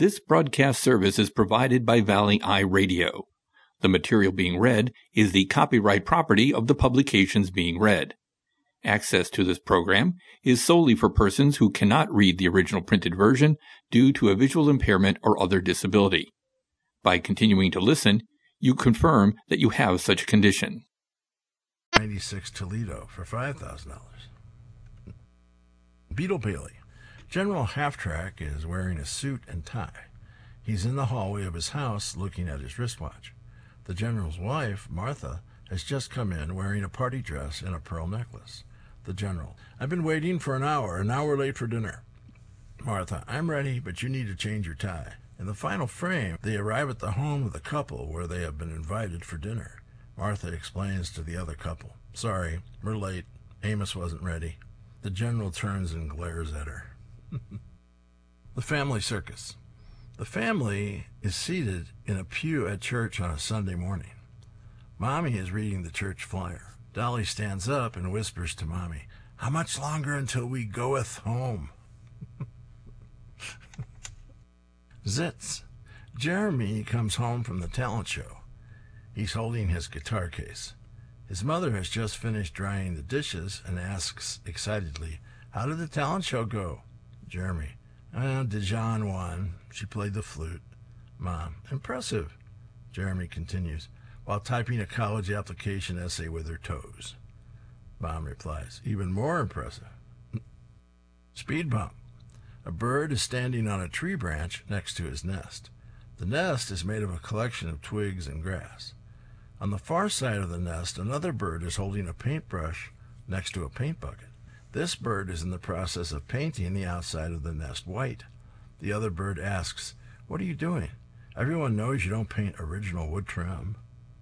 This broadcast service is provided by Valley Eye Radio. The material being read is the copyright property of the publications being read. Access to this program is solely for persons who cannot read the original printed version due to a visual impairment or other disability. By continuing to listen, you confirm that you have such a condition. 96 Toledo for $5,000. Beetle Bailey. General Halftrack is wearing a suit and tie. He's in the hallway of his house looking at his wristwatch. The general's wife, Martha, has just come in wearing a party dress and a pearl necklace. The general: I've been waiting for an hour, and now we're late for dinner. Martha: I'm ready, but you need to change your tie. In the final frame, they arrive at the home of the couple where they have been invited for dinner. Martha explains to the other couple: Sorry, we're late. Amos wasn't ready. The general turns and glares at her. The family circus. The family is seated in a pew at church on a Sunday morning. Mommy is reading the church flyer. Dolly stands up and whispers to Mommy, How much longer until we goeth home? Zits. Jeremy comes home from the talent show. He's holding his guitar case. His mother has just finished drying the dishes and asks excitedly, How did the talent show go? Jeremy: Dijon won. She played the flute. Mom: Impressive. Jeremy continues, while typing a college application essay with her toes. Mom replies, Even more impressive. Speed bump. A bird is standing on a tree branch next to his nest. The nest is made of a collection of twigs and grass. On the far side of the nest, another bird is holding a paintbrush next to a paint bucket. This bird is in the process of painting the outside of the nest white. The other bird asks, What are you doing? Everyone knows you don't paint original wood trim.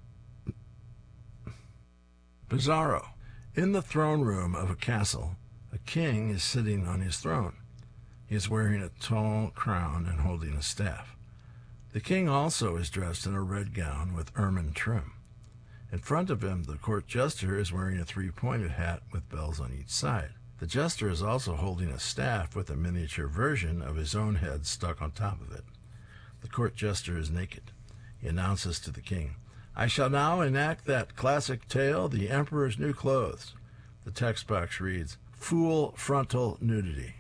Bizarro. In the throne room of a castle, a king is sitting on his throne. He is wearing a tall crown and holding a staff. The king also is dressed in a red gown with ermine trim. In front of him, the court jester is wearing a three-pointed hat with bells on each side. The jester is also holding a staff with a miniature version of his own head stuck on top of it. The court jester is naked. He announces to the king, I shall now enact that classic tale, The Emperor's New Clothes. The text box reads, Full frontal nudity.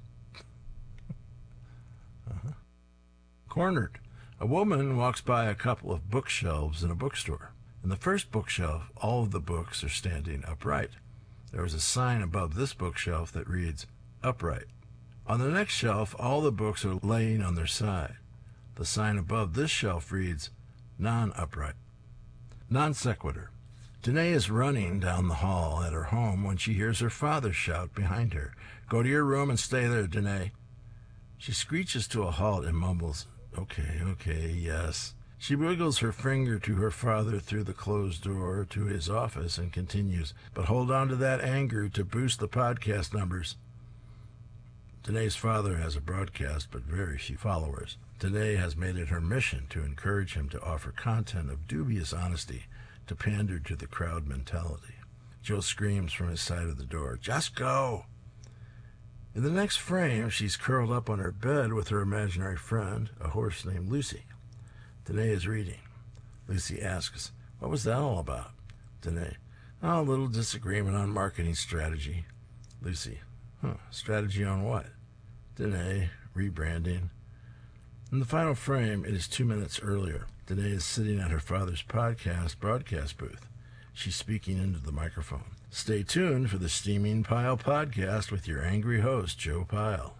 Cornered. A woman walks by a couple of bookshelves in a bookstore. In the first bookshelf, all of the books are standing upright. There is a sign above this bookshelf that reads, Upright. On the next shelf, all the books are laying on their side. The sign above this shelf reads, Non-upright. Non sequitur. Danae is running down the hall at her home when she hears her father shout behind her, Go to your room and stay there, Danae. She screeches to a halt and mumbles, Okay, yes. She wiggles her finger to her father through the closed door to his office and continues, But hold on to that anger to boost the podcast numbers. Danae's father has a broadcast but very few followers. Danae has made it her mission to encourage him to offer content of dubious honesty to pander to the crowd mentality. Joe screams from his side of the door, Just go! In the next frame, she's curled up on her bed with her imaginary friend, a horse named Lucy. Danae is reading. Lucy asks, What was that all about? Danae, A little disagreement on marketing strategy. Lucy, Strategy on what? Danae, Rebranding. In the final frame, it is 2 minutes earlier. Danae is sitting at her father's podcast broadcast booth. She's speaking into the microphone. Stay tuned for the Steaming Pile podcast with your angry host, Joe Pyle.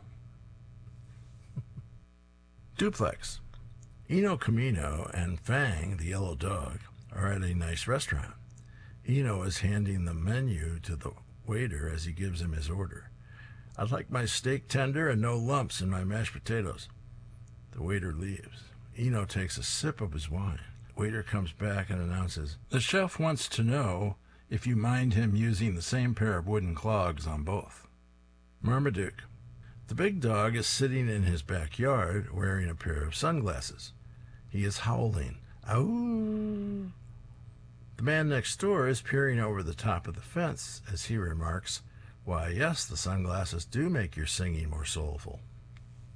Duplex. Eno Camino and Fang, the yellow dog, are at a nice restaurant. Eno is handing the menu to the waiter as he gives him his order. I'd like my steak tender and no lumps in my mashed potatoes. The waiter leaves. Eno takes a sip of his wine. Waiter comes back and announces, The chef wants to know if you mind him using the same pair of wooden clogs on both. Marmaduke. The big dog is sitting in his backyard wearing a pair of sunglasses. He is howling, Ow! The man next door is peering over the top of the fence as he remarks, Why, yes, the sunglasses do make your singing more soulful.